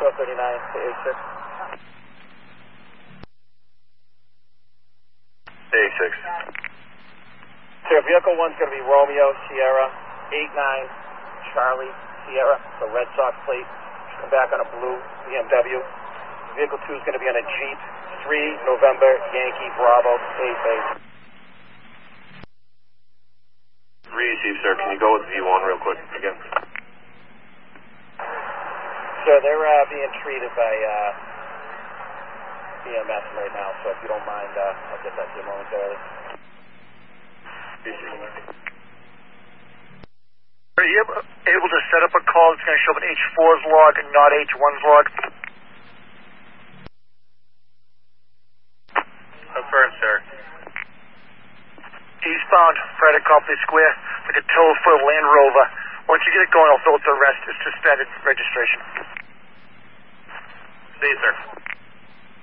1239 to 86. 86. Sir, vehicle 1's going to be Romeo Sierra 89 Charlie Sierra, so Red Sox plate. Come back on a blue BMW. Vehicle 2 is going to be on a Jeep 3 November Yankee Bravo 8 base. Receive, sir. Can you go with V1 real quick again? Sir, they're being treated by EMS right now, so if you don't mind, I'll get that to you momentarily. Are you able to set up a call that's going to show up an H4's log and not H1's log? Confirmed, sir. Eastbound, Frederick Copley Square, like a tow for a Land Rover. Once you get it going, I'll fill it to rest. It's suspended registration. See you, sir.